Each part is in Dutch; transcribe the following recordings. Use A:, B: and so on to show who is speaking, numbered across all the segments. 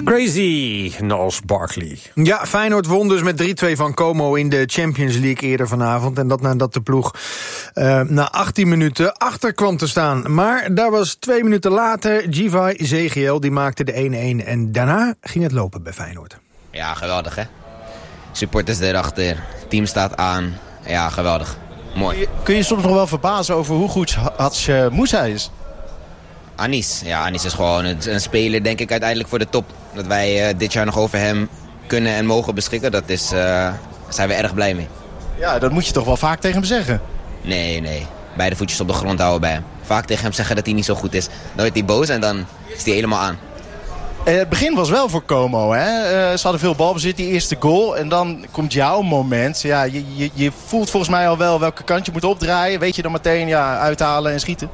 A: Crazy, Gnals Barkley.
B: Ja, Feyenoord won dus met 3-2 van Como in de Champions League eerder vanavond. En dat nadat de ploeg na 18 minuten achter kwam te staan. Maar daar was 2 minuten later Givay Ezechiel, die maakte de 1-1. En daarna ging het lopen bij Feyenoord.
C: Ja, geweldig hè. Supporters erachter, team staat aan. Ja, geweldig. Mooi.
D: Kun je soms nog wel verbazen over hoe goed Hats Moussa is?
C: Anis. Ja, Anis is gewoon een speler, denk ik, uiteindelijk voor de top. Dat wij dit jaar nog over hem kunnen en mogen beschikken, daar zijn we erg blij mee.
D: Ja, dat moet je toch wel vaak tegen hem zeggen?
C: Nee. Beide voetjes op de grond houden bij hem. Vaak tegen hem zeggen dat hij niet zo goed is. Dan wordt hij boos en dan is hij helemaal aan.
D: Het begin was wel voor Como, hè? Ze hadden veel balbezit, die eerste goal. En dan komt jouw moment. Ja, je voelt volgens mij al wel welke kant je moet opdraaien. Weet je dan meteen uithalen en schieten?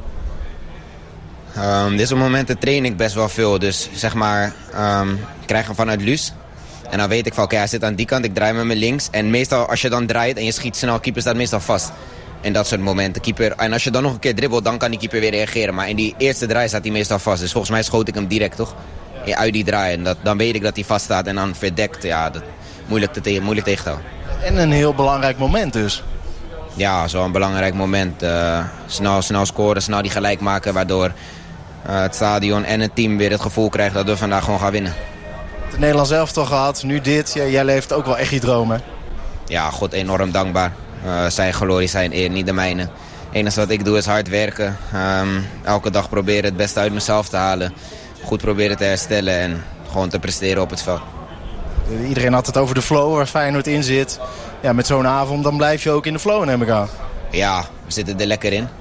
C: Deze momenten train ik best wel veel. Dus zeg maar, ik krijg hem vanuit Luus. En dan weet ik van, oké, hij zit aan die kant, ik draai met mijn links. En meestal als je dan draait en je schiet snel, keeper staat meestal vast. En dat soort momenten. Keeper, en als je dan nog een keer dribbelt, dan kan die keeper weer reageren. Maar in die eerste draai staat hij meestal vast. Dus volgens mij schoot ik hem direct, toch? Ja, uit die draai. En dan weet ik dat hij vast staat en dan verdekt. Ja, dat moeilijk tegen te houden.
D: En een heel belangrijk moment dus.
C: Ja, zo'n belangrijk moment. Snel scoren, snel die gelijk maken, waardoor het stadion en het team weer het gevoel krijgen dat we vandaag gewoon gaan winnen.
D: Het Nederlands elftal gehad, nu dit. Jij leeft ook wel echt je dromen.
C: Ja, God enorm dankbaar. Zijn glorie, zijn eer, niet de mijne. Het enige wat ik doe is hard werken. Elke dag proberen het beste uit mezelf te halen. Goed proberen te herstellen en gewoon te presteren op het veld.
D: Iedereen had het over de flow waar Feyenoord in zit. Ja, met zo'n avond dan blijf je ook in de flow, neem ik aan.
C: Ja, we zitten er lekker in.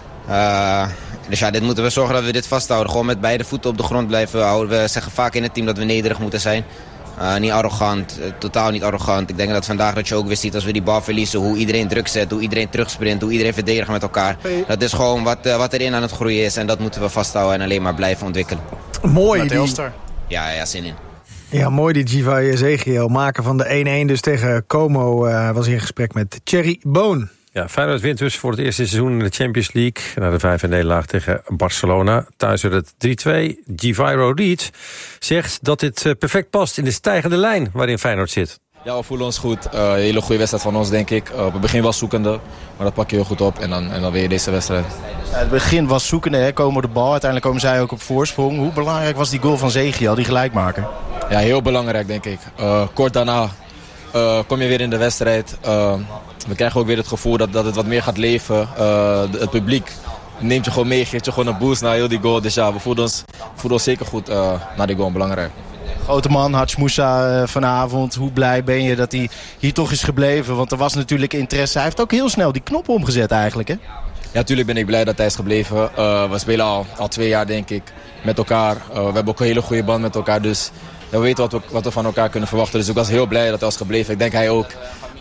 C: Dus ja, dit moeten we zorgen dat we dit vasthouden. Gewoon met beide voeten op de grond blijven houden. We zeggen vaak in het team dat we nederig moeten zijn. Niet arrogant, totaal niet arrogant. Ik denk dat vandaag dat je ook weer ziet als we die bal verliezen, hoe iedereen druk zet, hoe iedereen terugsprint, hoe iedereen verdedigt met elkaar. Dat is gewoon wat erin aan het groeien is en dat moeten we vasthouden en alleen maar blijven ontwikkelen.
B: Mooi
C: Ja, zin in.
B: Ja, mooi die Givay Ezechiel. Maken van de 1-1 dus tegen Como was in gesprek met Thierry Boon.
A: Ja, Feyenoord wint dus voor het eerste seizoen in de Champions League. Na de 5 nederlaag tegen Barcelona. Thuis werd het 3-2. Givay Reed zegt dat dit perfect past in de stijgende lijn waarin Feyenoord zit.
E: Ja, we voelen ons goed. Een hele goede wedstrijd van ons, denk ik. Op het begin was zoekende, maar dat pak je heel goed op. En dan weer deze wedstrijd.
D: Ja, het begin was zoekende, hè? Komen de bal. Uiteindelijk komen zij ook op voorsprong. Hoe belangrijk was die goal van Ezechiel, die gelijkmaker?
E: Ja, heel belangrijk, denk ik. Kort daarna kom je weer in de wedstrijd. We krijgen ook weer het gevoel dat het wat meer gaat leven. Het publiek neemt je gewoon mee, geeft je gewoon een boost na heel die goal. Dus ja, we voelen ons zeker goed na die goal, belangrijk.
D: Grote man, Hats Moussa vanavond. Hoe blij ben je dat hij hier toch is gebleven? Want er was natuurlijk interesse. Hij heeft ook heel snel die knop omgezet eigenlijk, hè?
E: Ja, natuurlijk ben ik blij dat hij is gebleven. We spelen al 2 jaar, denk ik, met elkaar. We hebben ook een hele goede band met elkaar. Dus we weten wat we van elkaar kunnen verwachten. Dus ik was heel blij dat hij was gebleven. Ik denk hij ook.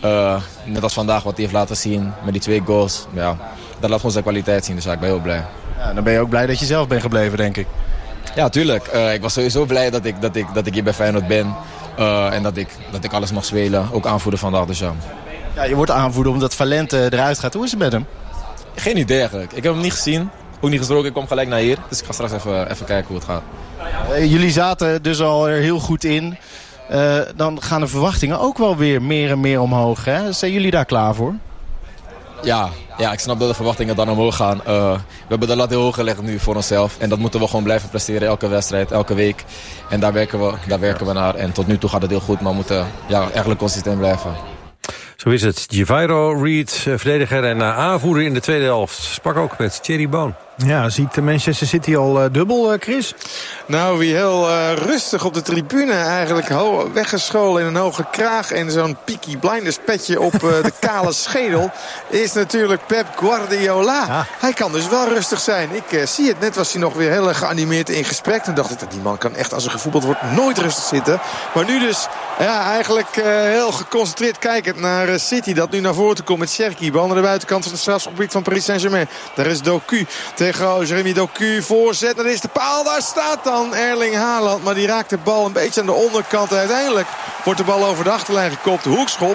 E: Net als vandaag wat hij heeft laten zien met die 2 goals. Ja, dat laat gewoon zijn kwaliteit zien. Dus ja, ik ben heel blij.
D: Ja, dan ben je ook blij dat je zelf bent gebleven, denk ik.
E: Ja, tuurlijk. Ik was sowieso blij dat ik hier bij Feyenoord ben. En dat ik alles mag spelen. Ook aanvoerder vandaag, dus ja.
D: Ja, je wordt aanvoerder omdat Valente eruit gaat. Hoe is het met hem?
E: Geen idee eigenlijk. Ik heb hem niet gezien. Ook niet gesproken. Ik kom gelijk naar hier. Dus ik ga straks even kijken hoe het gaat.
D: Jullie zaten dus al er heel goed in. Dan gaan de verwachtingen ook wel weer meer en meer omhoog. Hè? Zijn jullie daar klaar voor?
E: Ja, ik snap dat de verwachtingen dan omhoog gaan. We hebben de lat heel hoog gelegd nu voor onszelf. En dat moeten we gewoon blijven presteren. Elke wedstrijd, elke week. En daar werken we naar. En tot nu toe gaat het heel goed. Maar we moeten eigenlijk consistent blijven.
A: Zo is het. Givay Reed, verdediger en aanvoerder in de tweede helft. Sprak ook met Thierry Boon.
B: Ja, ziet Manchester City al dubbel, Chris?
F: Nou, wie heel rustig op de tribune eigenlijk weggescholen in een hoge kraag en zo'n Peaky Blinders petje op de kale schedel is natuurlijk Pep Guardiola. Ja. Hij kan dus wel rustig zijn. Ik zie het. Net was hij nog weer heel geanimeerd in gesprek. Toen dacht ik dat die man kan echt als er gevoetbald wordt nooit rustig zitten. Maar nu dus eigenlijk heel geconcentreerd kijkend naar City dat nu naar voren toe komt met Cherki. Bal naar de buitenkant van het strafgebied van Paris Saint-Germain. Daar is Doku tegen Jeremy Doku. Voorzet naar de eerste paal. Daar staat dan Erling Haaland. Maar die raakt de bal een beetje aan de onderkant. En uiteindelijk wordt de bal over de achterlijn gekopt. De hoekschop.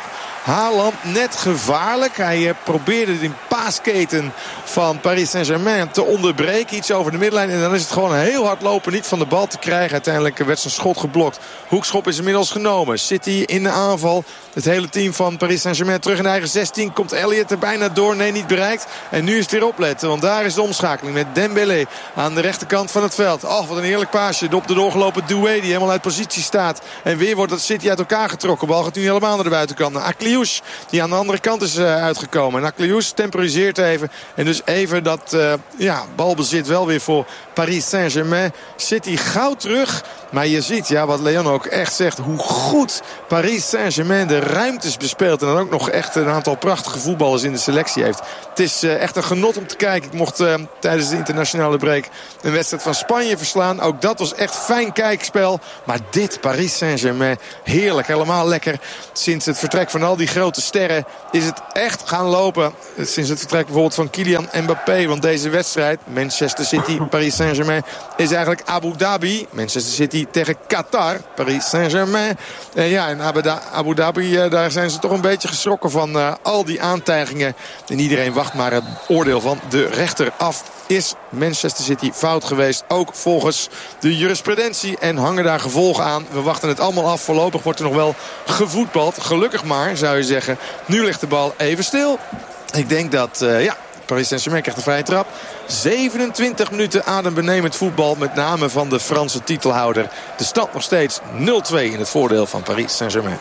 F: Haaland net gevaarlijk. Hij probeerde de paasketen van Paris Saint-Germain te onderbreken. Iets over de middenlijn. En dan is het gewoon heel hard lopen. Niet van de bal te krijgen. Uiteindelijk werd zijn schot geblokt. Hoekschop is inmiddels genomen. City in de aanval. Het hele team van Paris Saint-Germain terug in de eigen 16. Komt Elliott er bijna door. Nee, niet bereikt. En nu is het weer opletten. Want daar is de omschakeling met Dembélé aan de rechterkant van het veld. Oh, wat een heerlijk paasje. Op de doorgelopen Doué die helemaal uit positie staat. En weer wordt het City uit elkaar getrokken. Bal gaat nu helemaal naar de buitenkant. Akliouche die aan de andere kant is uitgekomen. En Akliouche temporiseert even. En dus even dat balbezit wel weer voor Paris Saint-Germain. City gauw terug. Maar je ziet, wat Leon ook echt zegt, hoe goed Paris Saint-Germain de ruimtes bespeelt. En dan ook nog echt een aantal prachtige voetballers in de selectie heeft. Het is echt een genot om te kijken. Ik mocht tijdens de internationale break een wedstrijd van Spanje verslaan. Ook dat was echt fijn kijkspel. Maar dit, Paris Saint-Germain, heerlijk. Helemaal lekker. Sinds het vertrek van al die grote sterren is het echt gaan lopen. Sinds het vertrek bijvoorbeeld van Kylian Mbappé. Want deze wedstrijd, Manchester City, Paris Saint-Germain, is eigenlijk Abu Dhabi. Manchester City tegen Qatar, Paris Saint-Germain. In Abu Dhabi, daar zijn ze toch een beetje geschrokken van al die aantijgingen. En iedereen wacht maar het oordeel van de rechter af. Is Manchester City fout geweest? Ook volgens de jurisprudentie. En hangen daar gevolgen aan. We wachten het allemaal af. Voorlopig wordt er nog wel gevoetbald. Gelukkig maar, zou je zeggen. Nu ligt de bal even stil. Ik denk dat, Paris Saint-Germain krijgt een vrije trap. 27 minuten adembenemend voetbal. Met name van de Franse titelhouder. De stand nog steeds 0-2 in het voordeel van Paris Saint-Germain.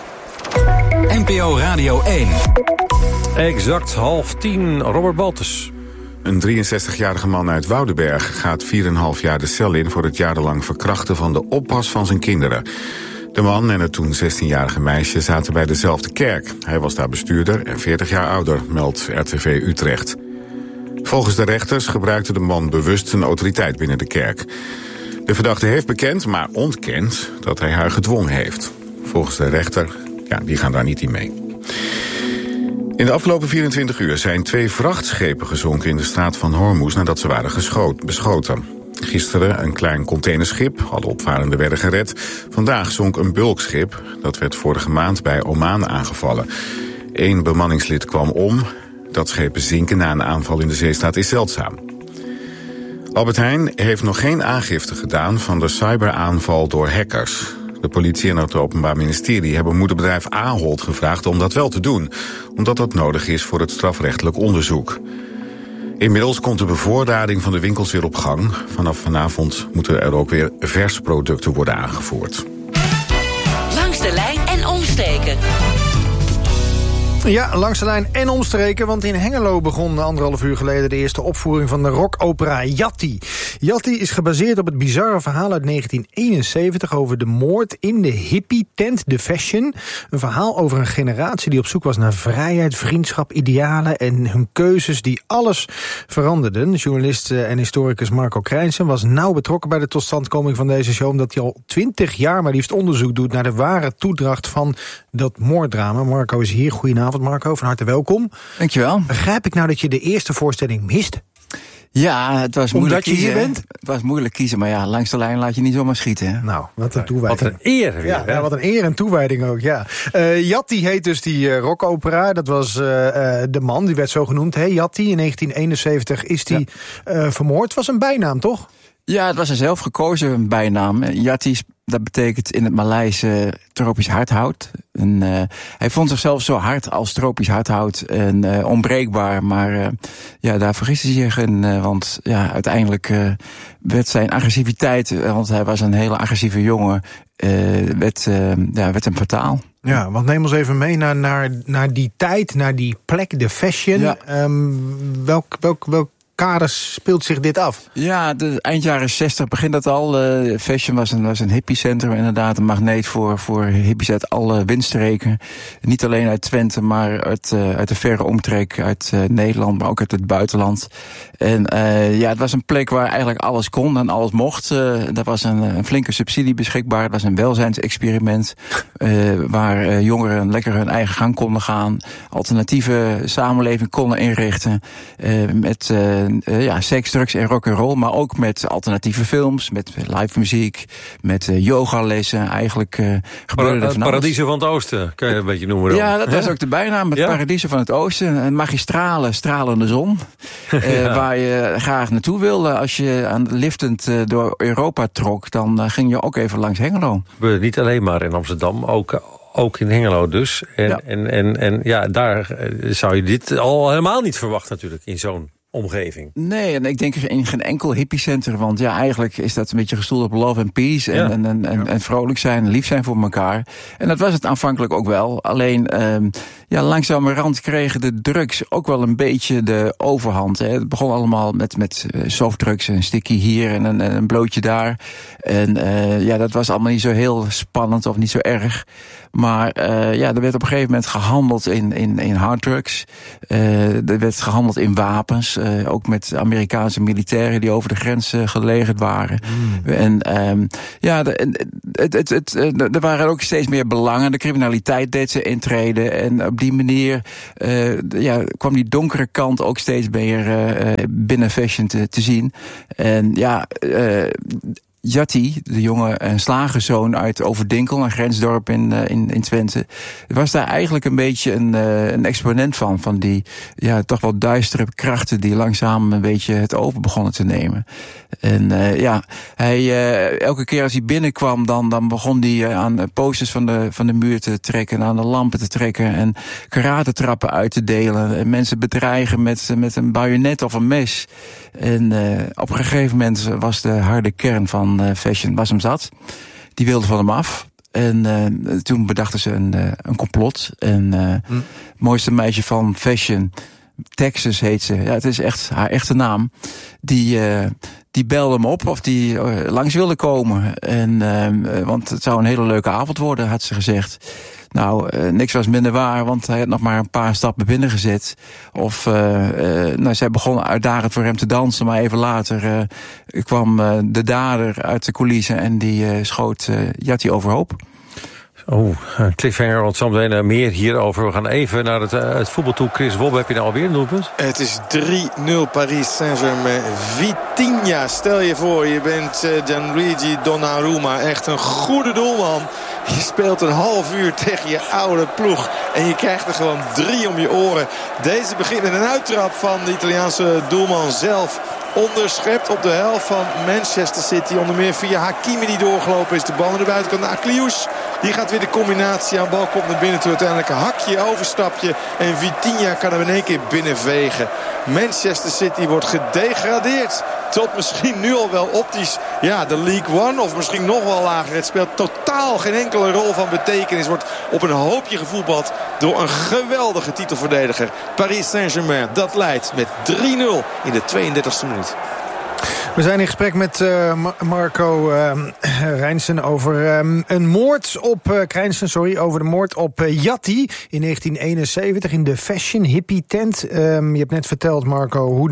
G: NPO Radio 1.
A: Exact 9:30. Robert Baltus.
H: Een 63-jarige man uit Woudenberg gaat 4,5 jaar de cel in voor het jarenlang verkrachten van de oppas van zijn kinderen. De man en het toen 16-jarige meisje zaten bij dezelfde kerk. Hij was daar bestuurder en 40 jaar ouder, meldt RTV Utrecht. Volgens de rechters gebruikte de man bewust zijn autoriteit binnen de kerk. De verdachte heeft bekend, maar ontkent dat hij haar gedwongen heeft. Volgens de rechter, die gaan daar niet in mee. In de afgelopen 24 uur zijn 2 vrachtschepen gezonken in de straat van Hormuz nadat ze waren beschoten. Gisteren een klein containerschip, alle opvarenden werden gered. Vandaag zonk een bulkschip, dat werd vorige maand bij Oman aangevallen. 1 bemanningslid kwam om. Dat schepen zinken na een aanval in de zeestraat is zeldzaam. Albert Heijn heeft nog geen aangifte gedaan van de cyberaanval door hackers. De politie en het Openbaar Ministerie hebben moederbedrijf Ahold gevraagd om dat wel te doen, omdat dat nodig is voor het strafrechtelijk onderzoek. Inmiddels komt de bevoorrading van de winkels weer op gang. Vanaf vanavond moeten er ook weer versproducten worden aangevoerd.
I: Langs de lijn en omstreken.
B: Ja, langs de lijn en omstreken, want in Hengelo begon 1,5 uur geleden de eerste opvoering van de rockopera Jatti. Jatti is gebaseerd op het bizarre verhaal uit 1971 over de moord in de hippie-tent The Fashion. Een verhaal over een generatie die op zoek was naar vrijheid, vriendschap, idealen en hun keuzes die alles veranderden. Journalist en historicus Marco Krijnsen was nauw betrokken bij de totstandkoming van deze show, omdat hij al 20 jaar maar liefst onderzoek doet naar de ware toedracht van dat moorddrama. Marco is hier. Goedenavond Marco, van harte welkom.
J: Dankjewel.
B: Begrijp ik nou dat je de eerste voorstelling mist?
J: Ja, het was moeilijk kiezen.
B: Omdat je hier bent?
J: Het was moeilijk kiezen, maar langs de lijn laat je niet zomaar schieten. Hè?
B: Nou, wat een toewijding.
A: Wat een eer weer.
B: Ja, wat een eer en toewijding ook, ja. Jatti heet dus die rockopera. Dat was de man, die werd zo genoemd. Hè? Jatti, in 1971 is die vermoord. Het was een bijnaam, toch?
J: Ja, het was een zelf gekozen bijnaam. Jatti, dat betekent in het Maleis tropisch hardhout. En, hij vond zichzelf zo hard als tropisch hardhout en onbreekbaar. Maar daar vergist hij zich in. Want uiteindelijk werd zijn agressiviteit, want hij was een hele agressieve jongen, werd hem fataal.
B: Ja, want neem ons even mee naar die tijd, naar die plek, de Fashion. Ja. Welk kader speelt zich dit af?
J: Ja, eind jaren 60 begint dat al. Fashion was een hippiecentrum, inderdaad. Een magneet voor hippies uit alle windstreken. Niet alleen uit Twente, maar uit de verre omtrek. Uit Nederland, maar ook uit het buitenland. En het was een plek waar eigenlijk alles kon en alles mocht. Er was een flinke subsidie beschikbaar. Het was een welzijnsexperiment. Waar jongeren lekker hun eigen gang konden gaan. Alternatieve samenleving konden inrichten. Met seks, drugs en rock'n'roll. Maar ook met alternatieve films, met live muziek, met yogalessen. Eigenlijk gebeurde er van alles.
A: Paradiso van het Oosten, kan je een beetje noemen dan.
J: Ja, dat was ook de bijnaam. Het Paradiso van het Oosten. Een magistrale, stralende zon. Waar je graag naartoe wilde. Als je liftend door Europa trok, dan ging je ook even langs Hengelo.
A: Niet alleen maar in Amsterdam, ook in Hengelo dus. En daar zou je dit al helemaal niet verwachten natuurlijk, in zo'n omgeving.
J: Nee, en ik denk in geen enkel hippiecenter, want eigenlijk is dat een beetje gestoeld op love and peace en vrolijk zijn en lief zijn voor elkaar. En dat was het aanvankelijk ook wel. Alleen, langzamerhand kregen de drugs ook wel een beetje de overhand. Hè. Het begon allemaal met softdrugs, een sticky hier en een blootje daar. En dat was allemaal niet zo heel spannend of niet zo erg. Maar er werd op een gegeven moment gehandeld in harddrugs. Er werd gehandeld in wapens. Ook met Amerikaanse militairen die over de grens gelegerd waren. En er waren ook steeds meer belangen. De criminaliteit deed ze intreden. En op die manier kwam die donkere kant ook steeds meer binnen fashion te zien. En Jatti, de jonge slagerzoon uit Overdinkel, een grensdorp in Twente, was daar eigenlijk een beetje een exponent van die toch wel duistere krachten die langzaam een beetje het over begonnen te nemen. En hij elke keer als hij binnenkwam, dan begon hij aan posters van de muur te trekken, aan de lampen te trekken en karatetrappen uit te delen en mensen bedreigen met een bajonet of een mes. En op een gegeven moment was de harde kern van fashion was hem zat. Die wilde van hem af. En toen bedachten ze een complot. En het mooiste meisje van fashion, Texas heet ze. Ja, het is echt haar echte naam. Die belde hem op of die langs wilde komen. Want het zou een hele leuke avond worden, had ze gezegd. Nou, niks was minder waar, want hij had nog maar een paar stappen binnengezet. Of zij begon uitdagend voor hem te dansen, maar even later kwam de dader uit de coulissen en die schoot Jatti overhoop.
A: Oh, een cliffhanger, want zometeen meer hierover. We gaan even naar het voetbal toe. Chris Wobbe, heb je nou alweer een doelpunt?
F: Het is 3-0 Paris Saint-Germain. Vitinha, stel je voor, je bent Gianluigi Donnarumma. Echt een goede doelman. Je speelt een half uur tegen je oude ploeg. En je krijgt er gewoon 3 om je oren. Deze begint met een uittrap van de Italiaanse doelman zelf. Onderschept op de helft van Manchester City. Onder meer via Hakimi die doorgelopen is. De bal naar de buitenkant naar Akliouche. Die gaat weer de combinatie aan. Bal komt naar binnen toe. Uiteindelijk een hakje, overstapje. En Vitinha kan hem in één keer binnenvegen. Manchester City wordt gedegradeerd. Tot misschien nu al wel optisch de League One. Of misschien nog wel lager. Het speelt totaal geen enkele rol van betekenis. Wordt op een hoopje gevoetbald door een geweldige titelverdediger. Paris Saint-Germain, dat leidt met 3-0 in de 32e minuut.
B: We zijn in gesprek met Marco Rijnsen over een moord op over de moord op Jatti in 1971 in de Fashion Hippie tent. Je hebt net verteld, Marco, hoe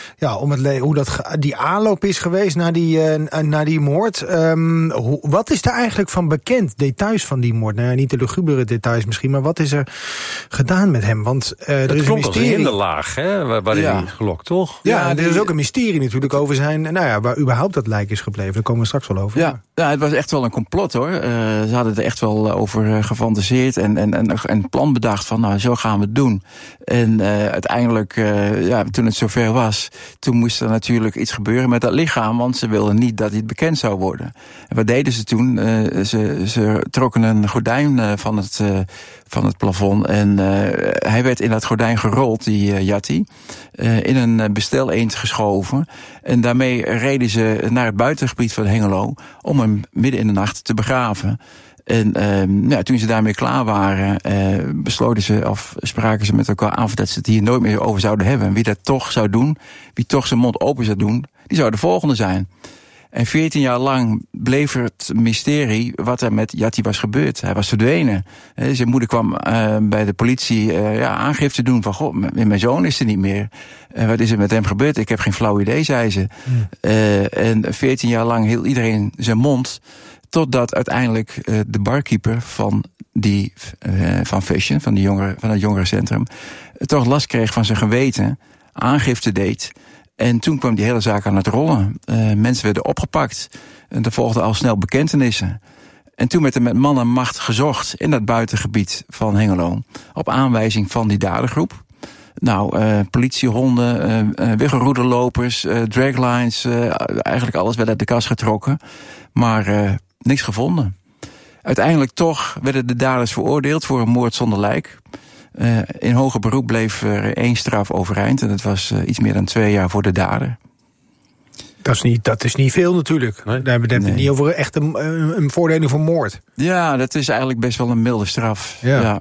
B: die aanloop is geweest naar die moord. Wat is daar eigenlijk van bekend? Details van die moord? Nou ja, niet de lugubere details misschien, maar wat is er gedaan met hem? Want er is een mysterie.
A: Het hinderlaag, hè, waarin hij gelokt, toch?
B: Ja, er is ook een mysterie natuurlijk over zijn, waar überhaupt dat lijk is gebleven. Daar komen we straks wel over.
J: Ja, het was echt wel een complot, hoor. Ze hadden er echt wel over gefantaseerd en een plan bedacht van, zo gaan we het doen. En uiteindelijk, toen het zover was, toen moest er natuurlijk iets gebeuren met dat lichaam, want ze wilden niet dat het bekend zou worden. En wat deden ze toen? Ze trokken een gordijn van het plafond en hij werd in dat gordijn gerold, die Jatti, in een besteleend geschoven. En daarmee reden ze naar het buitengebied van Hengelo om hem midden in de nacht te begraven. En toen ze daarmee klaar waren, besloten ze of spraken ze met elkaar af dat ze het hier nooit meer over zouden hebben. En wie dat toch zou doen, wie toch zijn mond open zou doen, die zou de volgende zijn. En 14 jaar lang bleef er het mysterie wat er met Jatti was gebeurd. Hij was verdwenen. Zijn moeder kwam bij de politie aangifte doen van, goh, mijn zoon is er niet meer. Wat is er met hem gebeurd? Ik heb geen flauw idee, zei ze. En 14 jaar lang hield iedereen zijn mond, totdat uiteindelijk de barkeeper van Fashion, van het jongerencentrum, toch last kreeg van zijn geweten, aangifte deed. En toen kwam die hele zaak aan het rollen. Mensen werden opgepakt. En er volgden al snel bekentenissen. En toen werd er met man en macht gezocht in dat buitengebied van Hengelo. Op aanwijzing van die dadergroep. Politiehonden, wiggelroederlopers, draglines. Eigenlijk alles werd uit de kast getrokken. Maar niks gevonden. Uiteindelijk toch werden de daders veroordeeld voor een moord zonder lijk. In hoger beroep bleef er 1 straf overeind. En dat was iets meer dan 2 jaar voor de dader.
B: Dat is niet veel natuurlijk. Nee. Daar hebben we het niet over echt een veroordeling voor moord.
J: Ja, dat is eigenlijk best wel een milde straf. Ja.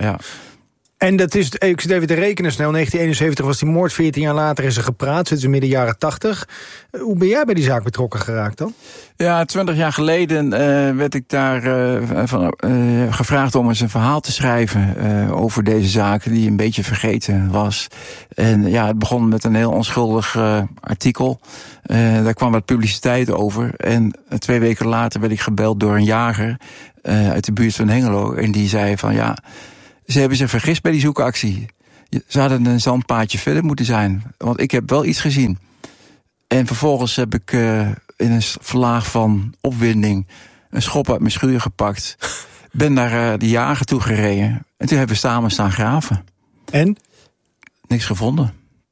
B: En dat is, ik zit even te rekenen snel, 1971 was die moord, 14 jaar later is er gepraat, zitten ze midden jaren 80. Hoe ben jij bij die zaak betrokken geraakt dan?
J: Ja, 20 jaar geleden werd ik daar gevraagd om eens een verhaal te schrijven over deze zaak, die een beetje vergeten was. En ja, het begon met een heel onschuldig artikel. Daar kwam wat publiciteit over. En 2 weken later werd ik gebeld door een jager uit de buurt van Hengelo. En die zei van ja, ze hebben zich vergist bij die zoekactie. Ze hadden een zandpaadje verder moeten zijn. Want ik heb wel iets gezien. En vervolgens heb ik in een vlaag van opwinding een schop uit mijn schuur gepakt. Ben naar de jager toe gereden. En toen hebben we samen staan graven.
B: En?
J: Niks gevonden.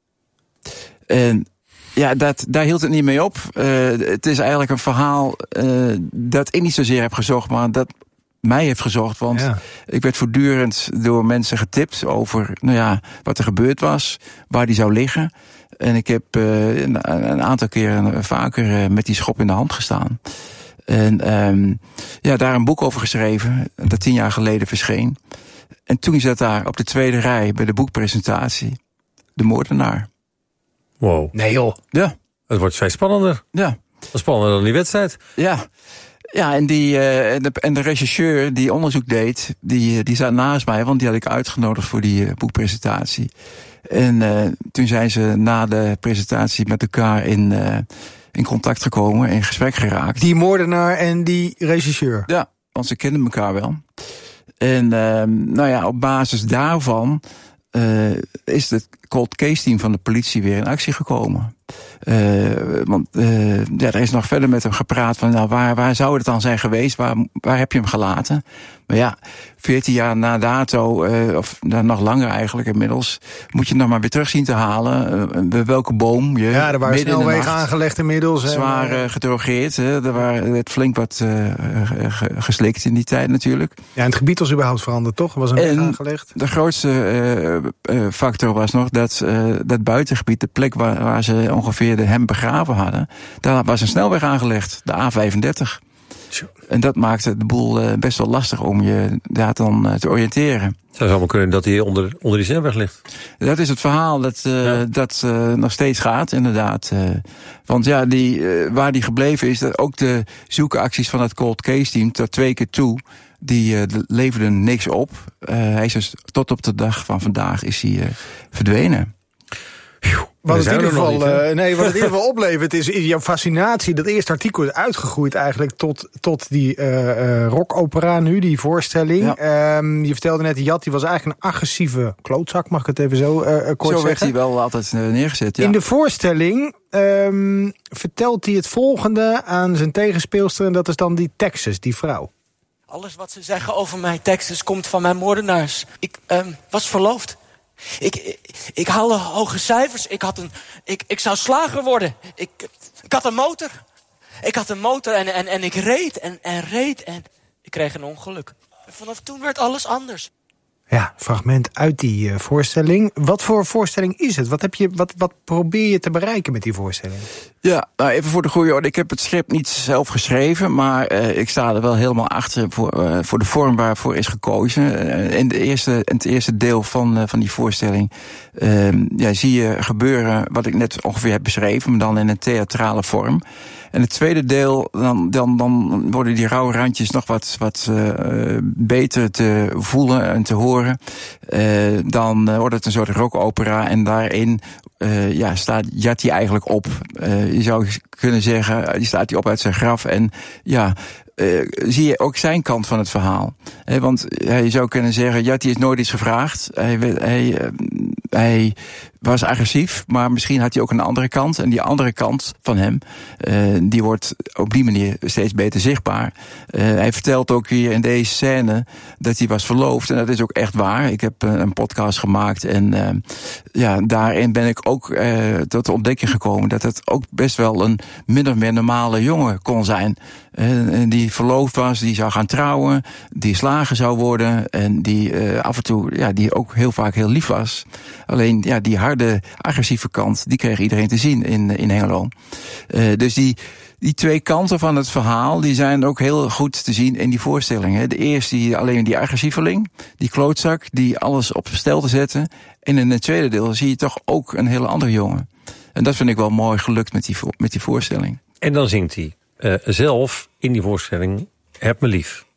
J: En ja, daar hield het niet mee op. Het is eigenlijk een verhaal dat ik niet zozeer heb gezocht, maar dat mij heeft gezocht. Want ik werd voortdurend door mensen getipt over wat er gebeurd was, waar die zou liggen. En ik heb een aantal keren vaker met die schop in de hand gestaan. En daar een boek over geschreven, dat 10 jaar geleden verscheen. En toen zat daar op de tweede rij bij de boekpresentatie de moordenaar.
A: Wow.
B: Nee joh.
J: Ja.
A: Het wordt veel spannender.
J: Ja.
A: Spannender dan die wedstrijd.
J: Ja. Ja, en de rechercheur die onderzoek deed, die zat naast mij, want die had ik uitgenodigd voor die boekpresentatie. En toen zijn ze na de presentatie met elkaar in contact gekomen, in gesprek geraakt.
B: Die moordenaar en die rechercheur?
J: Ja, want ze kenden elkaar wel. En op basis daarvan is het cold case team van de politie weer in actie gekomen. Er is nog verder met hem gepraat van waar zou het dan zijn geweest? Waar heb je hem gelaten? Maar ja, 14 jaar na dato, of nog langer eigenlijk inmiddels, moet je hem nog maar weer terug zien te halen. Bij welke boom je
B: er waren snelwegen aangelegd inmiddels.
J: Zwaar gedrogeerd. Er werd flink wat geslikt in die tijd natuurlijk.
B: Ja, en het gebied was überhaupt veranderd, toch? Was een weg aangelegd?
J: De grootste factor was nog dat buitengebied, de plek waar ze ongeveer hem begraven hadden, daar was een snelweg aangelegd, de A35. En dat maakte de boel best wel lastig om je daar dan te oriënteren.
A: Het zou zomaar kunnen dat hij onder die snelweg ligt.
J: Dat is het verhaal dat nog steeds gaat, inderdaad. Want ja, waar die gebleven is, dat ook de zoekacties van het cold case team tot 2 keer toe, die leverden niks op. Hij is dus tot op de dag van vandaag is hij verdwenen.
B: Wat het in ieder geval oplevert is jouw fascinatie. Dat eerste artikel is uitgegroeid eigenlijk tot die rockopera nu, die voorstelling. Ja. Je vertelde net, Jat, die was eigenlijk een agressieve klootzak, mag ik het even zo kort zeggen.
J: Zo werd hij wel altijd neergezet, ja.
B: In de voorstelling vertelt hij het volgende aan zijn tegenspeelster, en dat is dan die Texas, die vrouw.
K: Alles wat ze zeggen over mij, Texas, komt van mijn moordenaars. Ik was verloofd. Ik haalde hoge cijfers. Ik zou slager worden. Ik had een motor. Ik had een motor en ik reed en reed en ik kreeg een ongeluk. En vanaf toen werd alles anders.
B: Ja, fragment uit die voorstelling. Wat voor voorstelling is het? Wat probeer je te bereiken met die voorstelling?
J: Ja, nou even voor de goede orde. Ik heb het script niet zelf geschreven, maar ik sta er wel helemaal achter voor de vorm waarvoor is gekozen. In het eerste deel van die voorstelling zie je gebeuren wat ik net ongeveer heb beschreven, maar dan in een theatrale vorm. En het tweede deel, dan worden die rauwe randjes nog wat beter te voelen en te horen. Dan wordt het een soort rockopera en daarin staat Jatti eigenlijk op. Je zou kunnen zeggen, die staat hij op uit zijn graf en zie je ook zijn kant van het verhaal. Want je zou kunnen zeggen, Jatti is nooit iets gevraagd. Hij was agressief, maar misschien had hij ook een andere kant. En die andere kant van hem, die wordt op die manier steeds beter zichtbaar. Hij vertelt ook hier in deze scène dat hij was verloofd. En dat is ook echt waar. Ik heb een podcast gemaakt en daarin ben ik ook tot de ontdekking gekomen dat het ook best wel een min of meer normale jongen kon zijn. Die verloofd was, die zou gaan trouwen, die slager zou worden en die af en toe, die ook heel vaak heel lief was. Alleen, die harde, agressieve kant, die kreeg iedereen te zien in Hengelo. Dus die twee kanten van het verhaal, die zijn ook heel goed te zien in die voorstellingen. De eerste, alleen die agressieveling, die klootzak, die alles op stel te zetten. En in het tweede deel zie je toch ook een hele andere jongen. En dat vind ik wel mooi gelukt met die voorstelling.
A: En dan zingt hij zelf in die voorstelling, Heb me lief.